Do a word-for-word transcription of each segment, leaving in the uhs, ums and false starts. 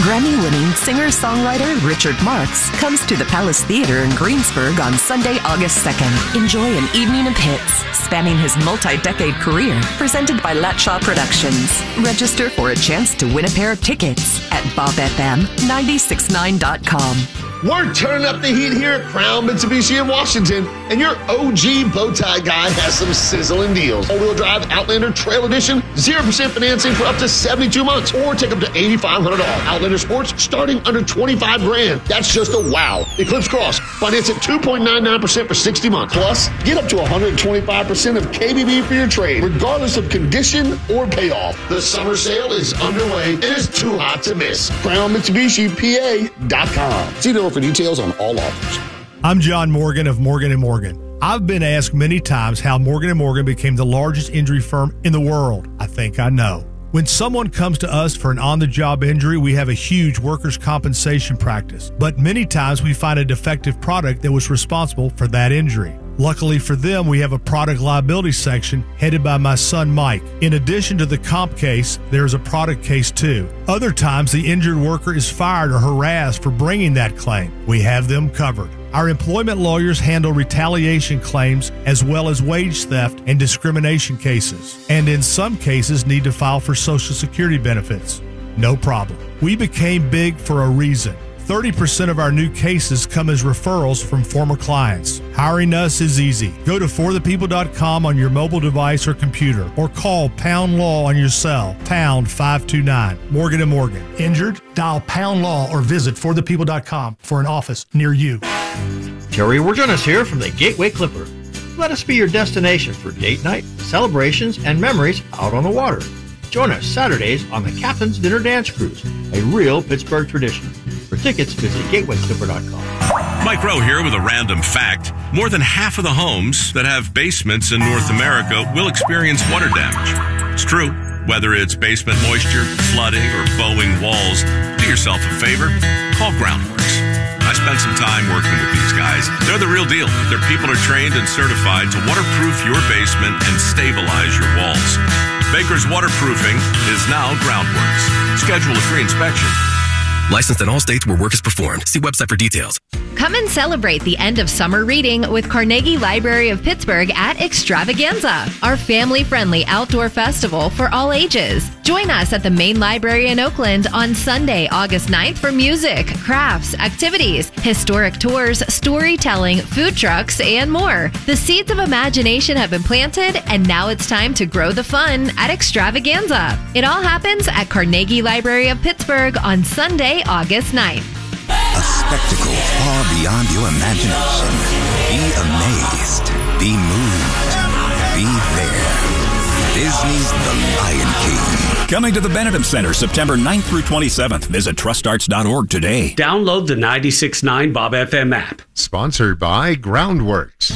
Grammy-winning singer-songwriter Richard Marx comes to the Palace Theater in Greensburg on Sunday, August second. Enjoy an evening of hits spanning his multi-decade career, presented by Latshaw Productions. Register for a chance to win a pair of tickets at bob f m nine six nine dot com. We're turning up the heat here at Crown Mitsubishi in Washington, and your O G Bowtie guy has some sizzling deals. All-wheel drive Outlander Trail Edition, zero percent financing for up to seventy-two months, or take up to eight thousand five hundred dollars. Outlander Sports starting under twenty-five grand. That's just a wow. Eclipse Cross, finance at two point nine nine percent for sixty months. Plus, get up to one hundred twenty-five percent of K B B for your trade, regardless of condition or payoff. The summer sale is underway and is too hot to miss. Crown Mitsubishi P A dot com. See the for details on all offers. I'm John Morgan of Morgan and Morgan. I've been asked many times how Morgan and Morgan became the largest injury firm in the world. I think I know. When someone comes to us for an on-the-job injury, we have a huge workers' compensation practice. But many times we find a defective product that was responsible for that injury. Luckily for them, we have a product liability section headed by my son Mike. In addition to the comp case, there is a product case too. Other times, the injured worker is fired or harassed for bringing that claim. We have them covered. Our employment lawyers handle retaliation claims as well as wage theft and discrimination cases, and in some cases need to file for Social Security benefits. No problem. We became big for a reason. thirty percent of our new cases come as referrals from former clients. Hiring us is easy. Go to for the people dot com on your mobile device or computer, or call Pound Law on your cell, pound five two nine. Morgan and Morgan. Injured? Dial Pound Law or visit for the people dot com for an office near you. Terry Warjonas here from the Gateway Clipper. Let us be your destination for date night, celebrations, and memories out on the water. Join us Saturdays on the Captain's Dinner Dance Cruise, a real Pittsburgh tradition. For tickets, visit gateway clipper dot com. Mike Rowe here with a random fact. More than half of the homes that have basements in North America will experience water damage. It's true. Whether it's basement moisture, flooding, or bowing walls, do yourself a favor. Call Groundworks. I spent some time working with these guys. They're the real deal. Their people are trained and certified to waterproof your basement and stabilize your walls. Baker's Waterproofing is now Groundworks. Schedule a free inspection. Licensed in all states where work is performed. See website for details. Come and celebrate the end of summer reading with Carnegie Library of Pittsburgh at Extravaganza, our family-friendly outdoor festival for all ages. Join us at the main library in Oakland on Sunday, August ninth for music, crafts, activities, historic tours, storytelling, food trucks, and more. The seeds of imagination have been planted, and now it's time to grow the fun at Extravaganza. It all happens at Carnegie Library of Pittsburgh on Sunday, August ninth. A spectacle far beyond your imagination. Be amazed. Be moved. Be there. Disney's The Lion King. Coming to the Benetton Center September ninth through twenty-seventh. Visit trust arts dot org today. Download the ninety-six point nine Bob F M app. Sponsored by Groundworks.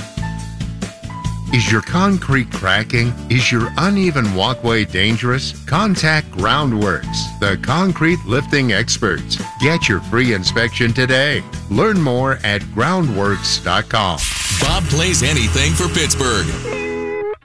Is your concrete cracking? Is your uneven walkway dangerous? Contact Groundworks, the concrete lifting experts. Get your free inspection today. Learn more at groundworks dot com. Bob plays anything for Pittsburgh.